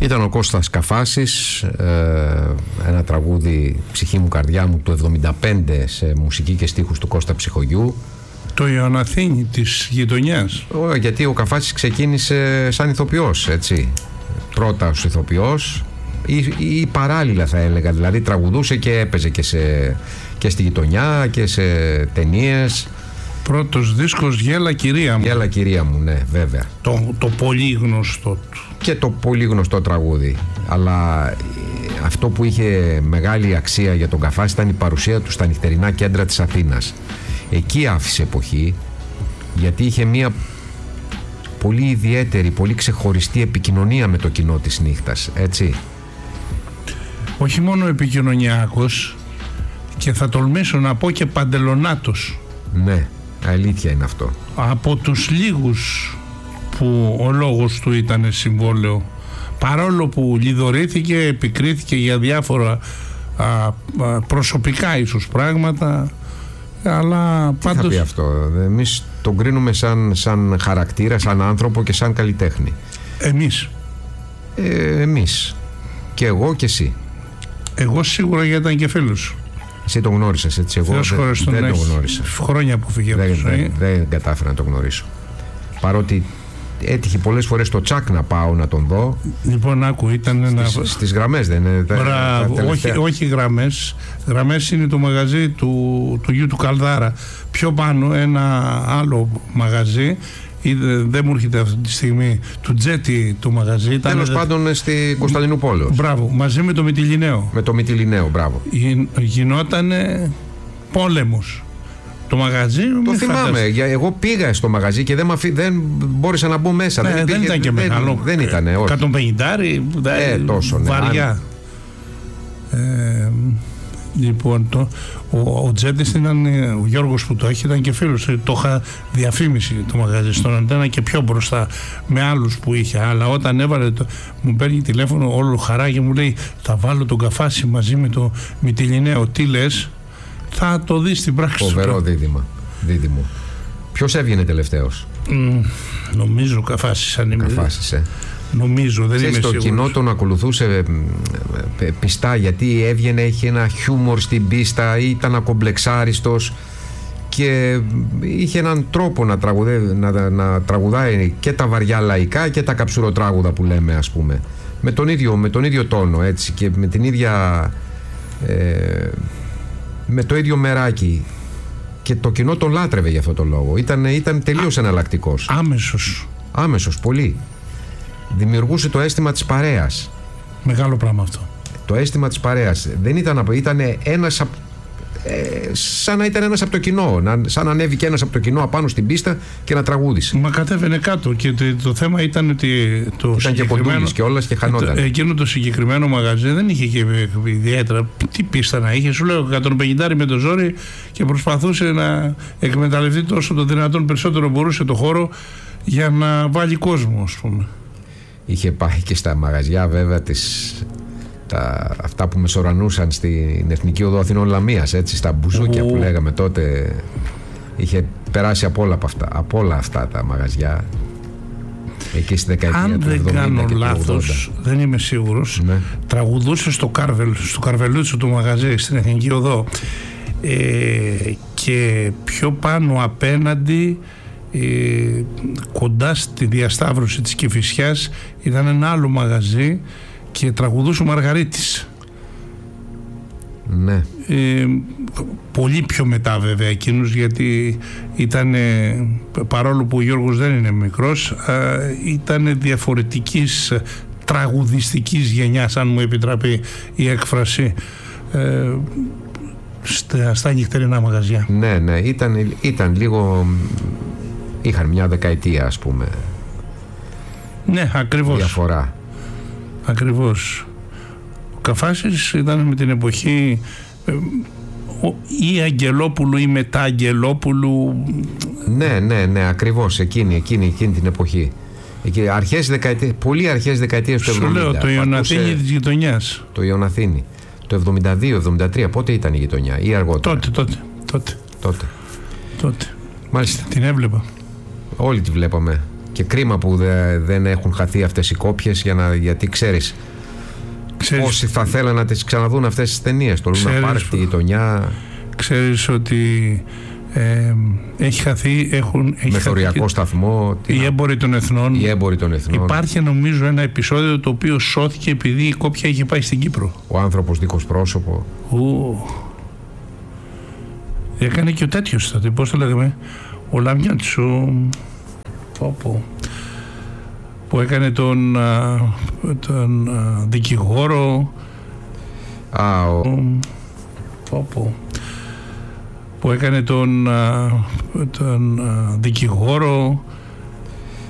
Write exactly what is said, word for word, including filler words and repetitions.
Ήταν ο Κώστας Καφάσης, ε, ένα τραγούδι «Ψυχή μου καρδιά μου» του εβδομήντα πέντε σε μουσική και στίχους του Κώστα Ψυχογιού. Το Ιωναθίνη της γειτονιάς. Ο, γιατί ο Καφάσης ξεκίνησε σαν ηθοποιός, έτσι. Πρώτα ως ηθοποιός ή, ή παράλληλα θα έλεγα, δηλαδή τραγουδούσε και έπαιζε και, σε, και στη γειτονιά και σε ταινίες. Πρώτος δίσκος «Γέλα κυρία μου». «Γέλα κυρία μου», ναι, βέβαια. Το, το πολύ γνωστό του. Και το πολύ γνωστό τραγούδι. Αλλά αυτό που είχε μεγάλη αξία για τον Καφάση ήταν η παρουσία του στα νυχτερινά κέντρα της Αθήνας. Εκεί άφησε εποχή, γιατί είχε μια πολύ ιδιαίτερη, πολύ ξεχωριστή επικοινωνία με το κοινό της νύχτας, έτσι. Όχι μόνο επικοινωνιακός, και θα τολμήσω να πω και παντελονάτος. Ναι, αλήθεια είναι αυτό. Από τους λίγους που ο λόγος του ήταν συμβόλαιο, παρόλο που λιδωρήθηκε, επικρίθηκε για διάφορα α, α, προσωπικά ίσως πράγματα, αλλά τι πάντως... θα πει αυτό? Εμείς τον κρίνουμε σαν, σαν χαρακτήρα, σαν άνθρωπο και σαν καλλιτέχνη. Εμείς ε, Εμείς και εγώ και εσύ. Εγώ σίγουρα, γιατί ήταν και φίλος. Εσύ τον γνώρισες, έτσι. Εγώ Θεός δεν, δεν τον γνώρισα. Χρόνια που φύγε από δεν, τη ζωή. δεν, δεν κατάφερα να τον γνωρίσω. Παρότι έτυχε πολλές φορές στο Τσάκ να πάω να τον δω. Λοιπόν, άκου, ήταν ένα... Στις, στις γραμμές δεν είναι? Μπράβο, τα όχι, όχι γραμμές. Γραμμές είναι το μαγαζί του, του γιου του Καλδάρα. Πιο πάνω ένα άλλο μαγαζί. Δεν μου έρχεται αυτή τη στιγμή του Τζέτι το μαγαζί. Τέλος δε... πάντων στη Κωνσταντινούπολη. Μπράβο, μαζί με το Μυτιληναίο. Με το Μυτιληναίο, μπράβο. Γι, γινότανε πόλεμος. Το μαγαζί. Το θυμάμαι. Για, εγώ πήγα στο μαγαζί και δεν, μαφή, δεν μπόρεσα να μπω μέσα. Ναι, δεν, δεν ήταν και δεν, μεγάλο. Δεν ήταν, όχι. εκατόν πενήντα ε, τόσο, ναι, βαριά. Ε, λοιπόν, το, ο, ο Τζέτης ήταν, ο Γιώργος που το έχει, ήταν και φίλος. Το είχα διαφήμιση το μαγαζί στον Αντένα και πιο μπροστά με άλλους που είχε. Αλλά όταν έβαλε, το, μου παίρνει τηλέφωνο όλο χαρά και μου λέει, θα βάλω τον Καφάση μαζί με το Μυτιληναίο. Τι λες? Θα το δεις στην πράξη. Φοβερό δίδυμα, δίδυμο. Ποιος έβγαινε τελευταίος? Mm, νομίζω ο Καφάσης. Αν είμαι... Καφάσης, ε. Νομίζω, δεν Ξέρεις, είμαι το σίγουρος. κοινό τον ακολουθούσε πιστά, γιατί έβγαινε, είχε ένα χιούμορ στην πίστα, ήταν ακομπλεξάριστος και είχε έναν τρόπο να, τραγουδέ, να, να τραγουδάει και τα βαριά λαϊκά και τα καψουροτράγουδα που λέμε, ας πούμε, με τον ίδιο, με τον ίδιο τόνο, έτσι, και με την ίδια ε, με το ίδιο μεράκι, και το κοινό τον λάτρευε για αυτό το λόγο. Ήταν, ήταν τελείως εναλλακτικός. Άμεσος. Άμεσος, πολύ. Δημιουργούσε το αίσθημα της παρέας. Μεγάλο πράγμα αυτό. Το αίσθημα της παρέας. Δεν ήταν, ήταν ένας, ε, σαν να ήταν ένας από το κοινό. Να, σαν να ανέβηκε ένας από το κοινό απάνω στην πίστα και να τραγούδισε. Μα κατέβαινε κάτω και το, το θέμα ήταν ότι το ήταν και κοντούλης και όλας και χανόταν. Το, εκείνο το συγκεκριμένο μαγαζί δεν είχε και ιδιαίτερα. Τι πίστα να είχε, σου λέω, εκατόν πενήντα με το ζόρι, και προσπαθούσε να εκμεταλλευτεί τόσο το δυνατόν περισσότερο μπορούσε το χώρο για να βάλει κόσμο, ας πούμε. Είχε πάει και στα μαγαζιά, βέβαια, της, τα, αυτά που μεσορανούσαν στην Εθνική Οδό Αθηνών Λαμίας, έτσι, στα μπουζούκια που λέγαμε τότε. Είχε περάσει από όλα, από αυτά, από όλα αυτά τα μαγαζιά εκεί στη δεκαετία αν του εβδομήντα. Αν δεν κάνω λάθος, δεν είμαι σίγουρος, ναι. Τραγουδούσε στο, Κάρβελ, στο Καρβελούτσο του μαγαζί στην Εθνική Οδό, ε, και πιο πάνω απέναντι, Ε, κοντά στη διασταύρωση της Κηφισιάς, ήταν ένα άλλο μαγαζί και τραγουδούσε ο Μαργαρίτης. Ναι. Ε, πολύ πιο μετά βέβαια εκείνους, γιατί ήταν, παρόλο που ο Γιώργος δεν είναι μικρός, ήταν διαφορετικής τραγουδιστικής γενιάς, αν μου επιτραπεί η έκφραση, ε, στα, στα νυχτερινά μαγαζιά. Ναι, ναι, ήταν, ήταν λίγο... Είχαν μια δεκαετία, ας πούμε. Ναι, ακριβώς. Διαφορά. Ακριβώς. Ο Καφάσης ήταν με την εποχή ε, ή Αγγελόπουλου ή μετά Αγγελόπουλου. Ναι, ναι, ναι, ακριβώς. Εκείνη, εκείνη, εκείνη την εποχή. Εκεί, αρχές δεκαετίες, πολύ αρχές δεκαετίες του εβδομήντα. Σου λέω, το Ιωναθίνη της γειτονιάς. Το Ιωναθίνη. Το εβδομήντα δύο εβδομήντα τρία, πότε ήταν η γειτονιά ή αργότερα? Τότε, τότε. Τότε. τότε. τότε. Μάλιστα. Την έβλεπα. Όλοι τη βλέπαμε. Και κρίμα που δε, δεν έχουν χαθεί αυτές οι κόπιες, για να, γιατί ξέρεις, ξέρεις όσοι θα θέλουν να τις ξαναδούν αυτές τις ταινίες, το Λούνα Πάρκ, τη γειτονιά. Ξέρεις ότι ε, έχει χαθεί, έχουν, έχει μεθοριακό χαθεί, σταθμό, οι έμποροι των εθνών. Οι έμποροι των εθνών. Υπάρχει νομίζω ένα επεισόδιο το οποίο σώθηκε επειδή η κόπια είχε πάει στην Κύπρο. Ο άνθρωπος δίχως πρόσωπο. Ου. Έκανε και ο τέτοιος τότε, πώς το λέγαμε, ο Λαμιώτης, ο... Πω, πω. Που έκανε τον, α, τον α, δικηγόρο. Α, ο... Πω, πω. Που έκανε τον, α, τον α, δικηγόρο